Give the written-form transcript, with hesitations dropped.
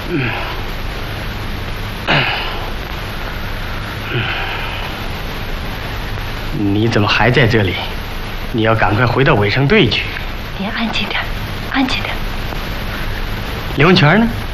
你怎么还在这里？你要赶快回到卫生队去。 您安静点，安静点。 刘文全呢？